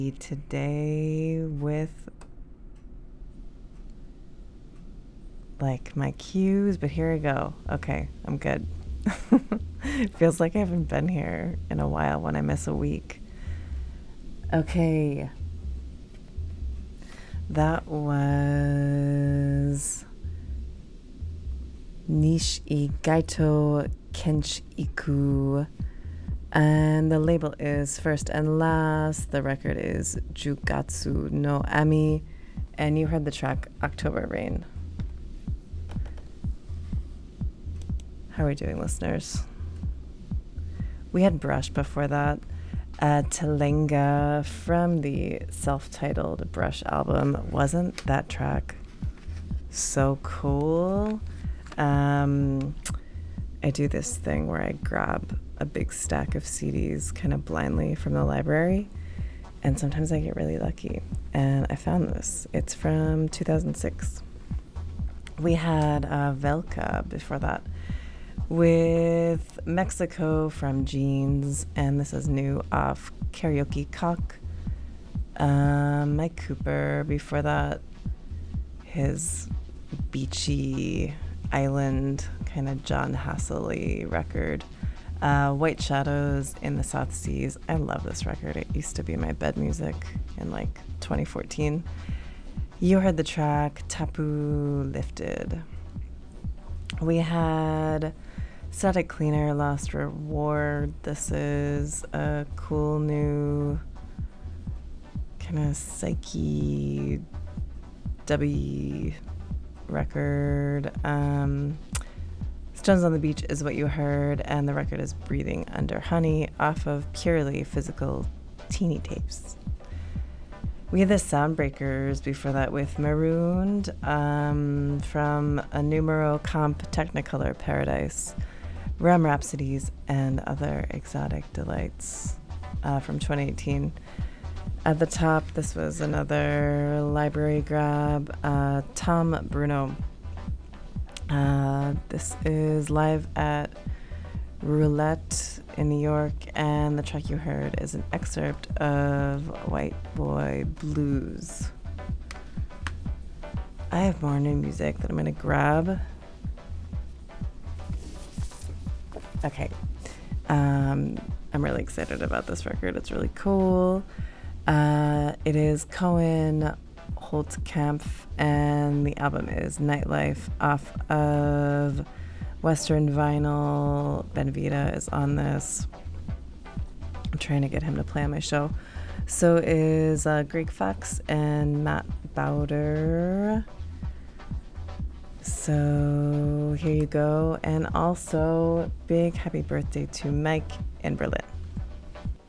today with like my cues, but here I go. Okay, I'm good. Feels like I haven't been here in a while when I miss a week. Okay. That was Nishi Gaito Kenchiku. And the label is First and Last. The record is Jugatsu no Ami. And you heard the track October Rain. How are we doing, listeners? We had Brush before that. Telenga from the self-titled Brush album. Wasn't that track so cool? I do this thing where I grab a big stack of CDs kind of blindly from the library, and sometimes I get really lucky. And I found this. It's from 2006. We had Velka before that with Mexico from Jeans, and this is new off Karaoke Cock. Mike Cooper before that, his beachy island kind of John Hassel-y record, White Shadows in the South Seas. I love this record. It used to be my bed music in like 2014. You heard the track Tapu Lifted. We had Static Cleaner, Lost Reward. This is a cool new kind of psyche dubby record. Stones on the Beach is what you heard, and the record is Breathing Under Honey off of Purely Physical Teeny Tapes. We had the Soundbreakers before that with Marooned from a numero comp Technicolor Paradise, Rum Rhapsodies, and Other Exotic Delights from 2018. At the top, this was another library grab, Tom Bruno. This is live at Roulette in New York, and the track you heard is an excerpt of White Boy Blues. I have more new music that I'm going to grab. Okay. I'm really excited about this record. It's really cool. It is Cohen Holtzkampf, and the album is Nightlife off of Western Vinyl. Ben Vita is on this. I'm trying to get him to play on my show. So is Greg Fox and Matt Bowder. So here you go. And also, big happy birthday to Mike in Berlin.